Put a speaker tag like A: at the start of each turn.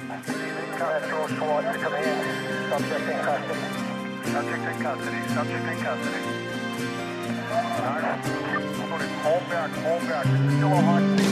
A: Metro SWAT to come in. Subject in custody. Subject in custody. Subject in custody. Alright. Hold back. Hold back. This is still a hot